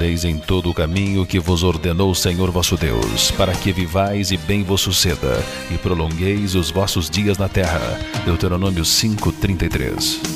andareis em todo o caminho que vos ordenou o Senhor vosso Deus, para que vivais e bem vos suceda, e prolongueis os vossos dias na terra. Deuteronômio 5:33.